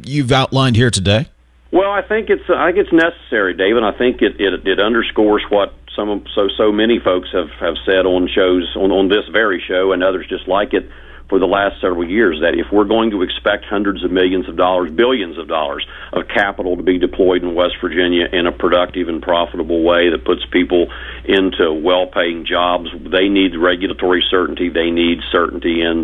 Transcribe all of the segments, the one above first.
you've outlined here today? Well, I think it's necessary, David. I think it underscores what so many folks have said on shows on this very show and others just like it for the last several years, that if we're going to expect hundreds of millions of dollars, billions of dollars of capital to be deployed in West Virginia in a productive and profitable way that puts people into well-paying jobs, they need regulatory certainty. They need certainty in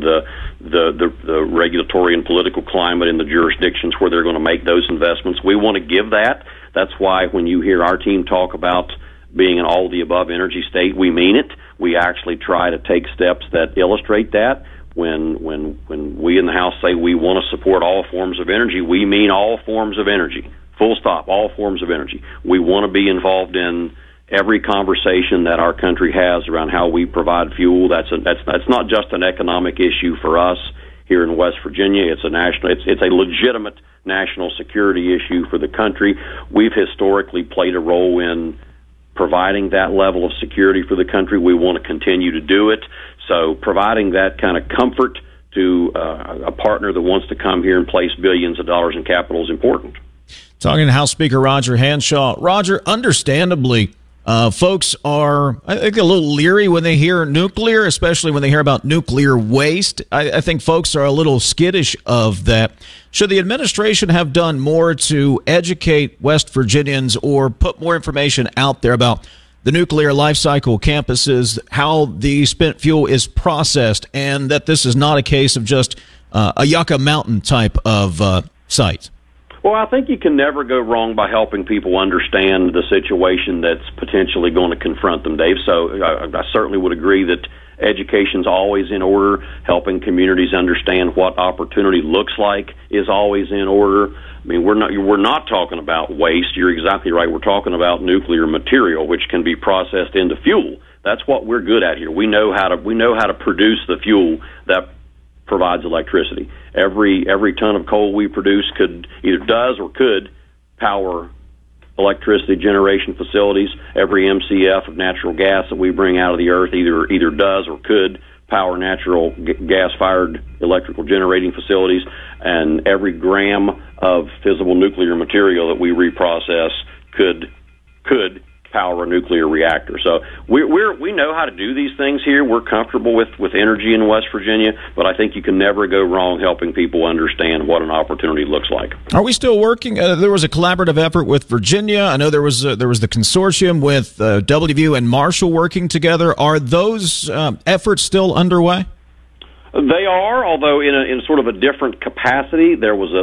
the regulatory and political climate in the jurisdictions where they're going to make those investments. We want to give that. That's why when you hear our team talk about being an all-the-above energy state, we mean it. We actually try to take steps that illustrate that. When we in the House say we want to support all forms of energy, we mean all forms of energy. Full stop, all forms of energy. We want to be involved in every conversation that our country has around how we provide fuel. That's not just an economic issue for us here in West Virginia. It's a legitimate national security issue for the country. We've historically played a role in providing that level of security for the country. We want to continue to do it. So providing that kind of comfort to a partner that wants to come here and place billions of dollars in capital is important. Talking to House Speaker Roger Hanshaw. Roger, understandably, folks are, I think, a little leery when they hear nuclear, especially when they hear about nuclear waste. I think folks are a little skittish of that. Should the administration have done more to educate West Virginians or put more information out there about the nuclear life cycle campuses, how the spent fuel is processed, and that this is not a case of just a Yucca Mountain type of site? Well, I think you can never go wrong by helping people understand the situation that's potentially going to confront them, Dave. So I certainly would agree that education's always in order. Helping communities understand what opportunity looks like is always in order. I mean, we're not talking about waste. You're exactly right. We're talking about nuclear material, which can be processed into fuel. That's what we're good at here. We know how to produce the fuel that provides electricity. Every ton of coal we produce could power electricity generation facilities. Every MCF of natural gas that we bring out of the earth either does or could power natural gas-fired electrical generating facilities, and every gram of fissile nuclear material that we reprocess could power a nuclear reactor. So we know how to do these things here. We're comfortable with energy in West Virginia, but I think you can never go wrong helping people understand what an opportunity looks like. Are we still working? There was a collaborative effort with Virginia. I know there was the consortium with WVU and Marshall working together. Are those efforts still underway? They are, although in sort of a different capacity. There was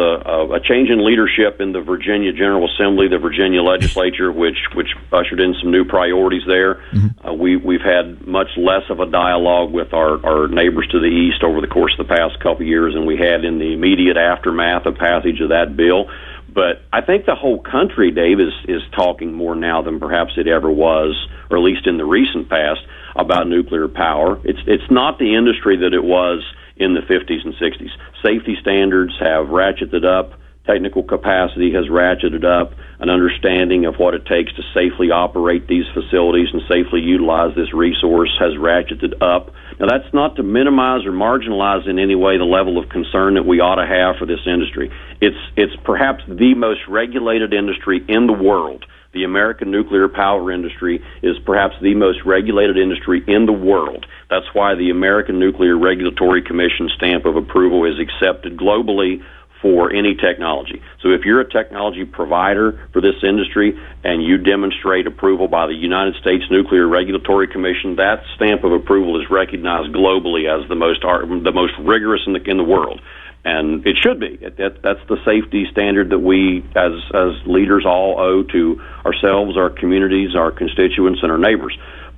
a change in leadership in the Virginia General Assembly, the Virginia Legislature, which ushered in some new priorities there. Mm-hmm. We've had much less of a dialogue with our neighbors to the east over the course of the past couple of years than we had in the immediate aftermath of passage of that bill. But I think the whole country, Dave, is talking more now than perhaps it ever was, or at least in the recent past, about nuclear power. It's not the industry that it was in the 50s and 60s. Safety standards have ratcheted up. Technical capacity has ratcheted up. An understanding of what it takes to safely operate these facilities and safely utilize this resource has ratcheted up. Now, that's not to minimize or marginalize in any way the level of concern that we ought to have for this industry. It's perhaps the most regulated industry in the world. The American nuclear power industry is perhaps the most regulated industry in the world. That's why the American Nuclear Regulatory Commission stamp of approval is accepted globally for any technology. So if you're a technology provider for this industry and you demonstrate approval by the United States Nuclear Regulatory Commission, that stamp of approval is recognized globally as the most rigorous in the world. And it should be. That's the safety standard that we, as leaders, all owe to ourselves, our communities, our constituents, and our neighbors.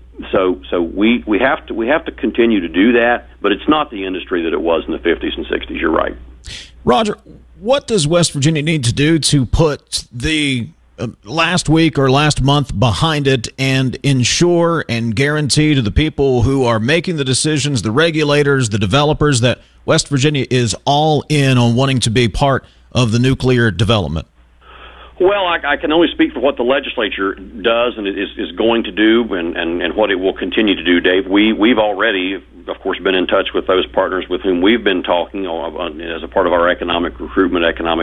So we have to continue to do that, but it's not the industry that it was in the 50s and 60s. You're right. Roger, what does West Virginia need to do to put the last week or last month behind it and ensure and guarantee to the people who are making the decisions, the regulators, the developers, that West Virginia is all in on wanting to be part of the nuclear development? Well, I can only speak for what the legislature does and is going to do and what it will continue to do, Dave. We've already, of course, been in touch with those partners with whom we've been talking as a part of our economic recruitment, economic